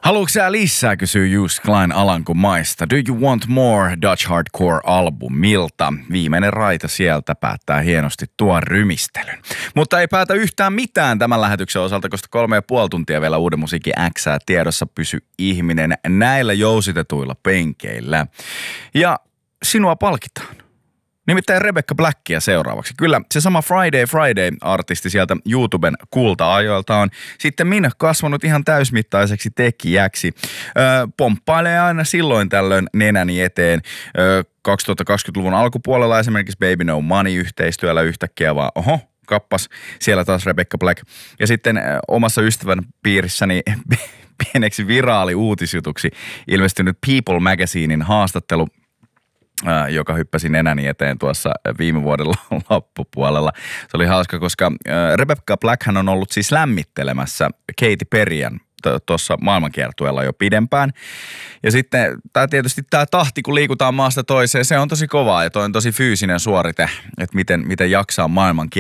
Haluatko sä lisää, kysyy Just Klein Alankomaista. Do you want more Dutch Hardcore-albumilta? Viimeinen raita sieltä päättää hienosti tuon rymistelyn. Mutta ei päätä yhtään mitään tämän lähetyksen osalta, koska 3,5 tuntia vielä uuden musiikin Xää tiedossa pysy ihminen näillä jousitetuilla penkeillä. Ja sinua palkitaan. Nimittäin Rebecca Blackia seuraavaksi. Kyllä, se sama Friday-artisti sieltä YouTuben kulta-ajoilta on sitten minä kasvanut ihan täysmittaiseksi tekijäksi. Pomppailee aina silloin tällöin nenäni eteen. 2020-luvun alkupuolella esimerkiksi Baby No Money-yhteistyöllä yhtäkkiä vaan, kappas, siellä taas Rebecca Black. Ja sitten omassa ystävän piirissäni pieneksi viraali uutisjutuksi ilmestynyt People Magazinein haastattelu, joka hyppäsi nenäni eteen tuossa viime vuoden loppupuolella. Se oli hauska, koska Rebecca Blackhän on ollut siis lämmittelemässä Katy Perryn tuossa maailmankiertueella jo pidempään. Ja sitten tietysti tämä tahti, kun liikutaan maasta toiseen, se on tosi kovaa ja toi on tosi fyysinen suorite, että miten jaksaa maailmankiertueella.